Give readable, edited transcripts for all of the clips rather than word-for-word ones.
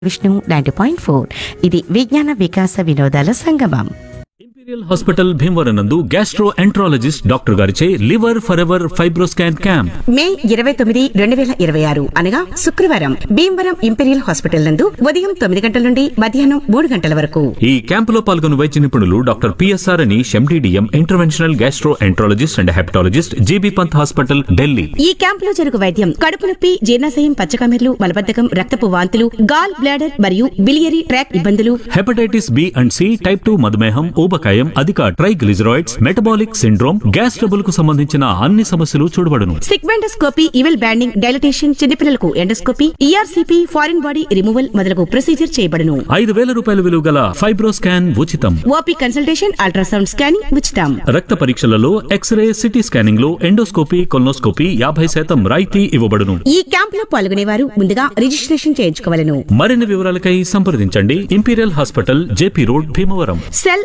విష్ణు 90.4 ఇది విజ్ఞాన వికాస వినోదాల సంగమం. Imperial hospital Bhimavaram నందు గ్యాస్ట్రో ఎంట్రాలజిస్ట్ డాక్టర్ గారిచే లివర్ ఫరెవర్ ఫైబ్రోస్కాన్ క్యాంప్ మే 29, 2026 అనగా శుక్రవారం భీమవరం ఇంపీరియల్ హాస్పిటల్ నందు ఉదయం 9 గంటల నుండి మధ్యాహ్నం 3 గంటల వరకు. ఈ క్యాంపులో పాల్గొన్న వైద్య నిపుణులు doctor PSR Anish MD DM interventional gastro enterologist and hepatologist GB Pant hospital Delhi. ఈ క్యాంపులో జరుగు వైద్యం కడుపు నొప్పి, జీర్ణాశయం, పచ్చకమెర్లు, మలబద్ధకం, రక్తపు వాంతులు, గాల్ బ్లాడర్ మరియు బిలియరీ ట్రాక్ ఇబ్బందులు, hepatitis B and C, type 2 మధుమేహం, ఊబకాయం, అధిక triglycerides, metabolic syndrome, gas trouble కు సంబంధించిన అన్ని సమస్యలు చూడబడును. సిగ్మెండోస్కోపీ, ఇవెల్ బ్యాండింగ్, డైలటేషన్, చిన్నపిల్లలకు endoscopy, ERCP, foreign body removal మొదలగు ప్రొసీజర్ చేయబడును. 5,000 రూపాయల విలువ గల ఫైబ్రోస్కాన్ ఉచితం. ఓపీ కన్సల్టేషన్, అల్ట్రాసౌండ్ స్కానింగ్ ఉచితం. రక్త పరీక్షలలో ఎక్స్రే, సిటీ స్కానింగ్ లో ఎండోస్కోపీ, కొల్నోస్కోపీ 50% రాయితీ ఇవ్వబడును. ఈ క్యాంపులో పాల్గొనేవారు ముందుగా రిజిస్ట్రేషన్ చేయించుకోవాలను. మరిన్ని వివరాలకై సంప్రదించండి imperial hospital, JP road, Bhimavaram. Cell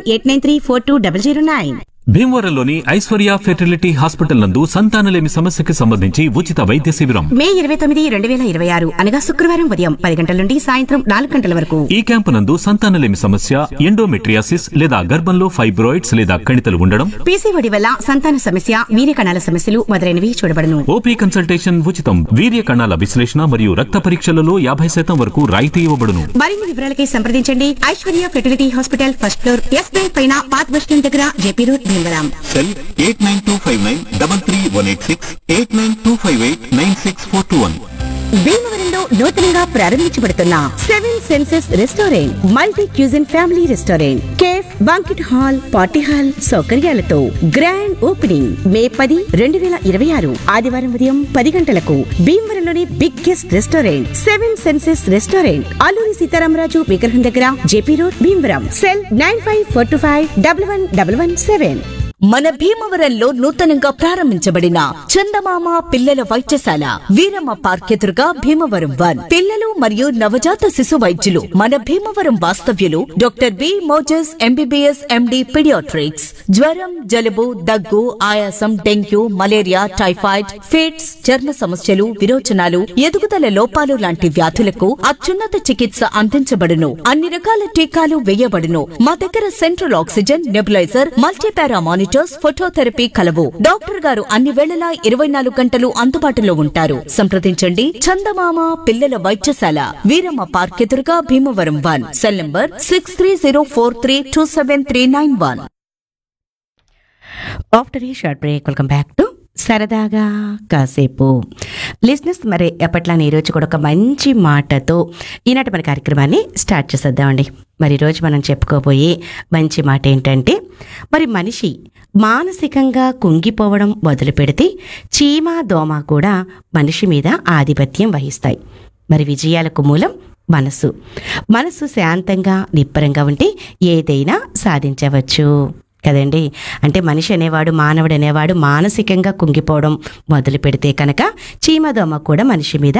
9989342009. భీమవరంలోని Aishwarya fertility hospital నందు సంతానలేమి సమస్యకి సంబంధించి ఉచిత వైద్య శిబిరం మే 29, 2026 అనగా శుక్రవారం ఉదయం 10 గంటల నుండి సాయంత్రం 4 గంటల వరకు. ఈ క్యాంపు నందు సంతానలేమి సమస్య, ఎండోమెట్రియాసిస్ లేదా గర్భంలో ఫైబ్రాయిడ్స్ లేదా కణితలు ఉండడం, పీసీఓడి వల్ల సంతాన సమస్య, వీర్య కణాల సమస్యలు మొదలైనవి చూడబడును. ఓపీ కన్సల్టేషన్ ఉచితం. వీర్య కణాల విశ్లేషణ మరియు రక్త పరీక్షలలో 50% వరకు రాయితీ ఇవ్వబడును. మరిన్ని వివరాలకై సంప్రదించండి Aishwarya fertility hospital, first floor, SBI పైన, పాత బస్ స్టాండ్ దగ్గర, జేపీ రోడ్, భీమవరం. సెల్ 8925933186 8925896421. భీమవరంలో నూతనంగా ప్రారంభించబడుతున్న 7 senses restaurant, multi cuisine family restaurant, cafe, banquet hall, party hall సౌకర్యాలతో గ్రాండ్ ఓపెనింగ్ మే 10, 2026 ఆదివారం ఉదయం 10 గంటలకు. భీమవరంలోని biggest restaurant 7 senses restaurant, Alluri Sitaramaraju విగ్రహం దగ్గర, జేపీ రోడ్, భీమవరం. సెల్ 9542511117. మన భీమవరంలో నూతనంగా ప్రారంభించబడిన చందమామ పిల్లల వైద్యశాల, వీరమ్మ పార్క్ ఎదురుగా, భీమవరం 1. పిల్లలు మరియు నవజాత శిశు వైద్యులు మన భీమవరం వాస్తవ్యులు doctor B Moses MBBS MD paediatrics. జ్వరం, జలుబు, దగ్గు, ఆయాసం, డెంగ్యూ, మలేరియా, టైఫాయిడ్, ఫిట్స్, చర్మ సమస్యలు, విరోచనాలు, ఎదుగుదల లోపాలు లాంటి వ్యాధులకు అత్యున్నత చికిత్స అందించబడును. అన్ని రకాల టీకాలు వేయబడును. మా దగ్గర central oxygen, nebuliser, multipara monitors, phototherapy కలవు. డాక్టర్ గారు అన్ని వేళలా 24 గంటలు అందుబాటులో ఉంటారు. సంప్రదించండి చందమామ పిల్లల వైద్యశాల, వీరమ్మ పార్క్ ఎదురుగా, Bhimavaram 1. Cell number 6304327391. After A short break, welcome back to సరదాగా కాసేపు. లిజినెస్, మరి ఎప్పట్లానే ఈరోజు కూడా ఒక మంచి మాటతో ఈనాటి మన కార్యక్రమాన్ని స్టార్ట్ చేసేద్దామండి. మరి ఈరోజు మనం చెప్పుకోబోయే మంచి మాట ఏంటంటే, మరి మనిషి మానసికంగా కుంగిపోవడం మొదలు పెడితే చీమ, దోమ కూడా మనిషి మీద ఆధిపత్యం వహిస్తాయి. మరి విజయాలకు మూలం మనసు శాంతంగా, నిబ్బరంగా ఉంటే ఏదైనా సాధించవచ్చు కదండి. అంటే మనిషి అనేవాడు, మానవుడు అనేవాడు మానసికంగా కుంగిపోవడం మొదలు పెడితే కనుక చీమ, దోమ కూడా మనిషి మీద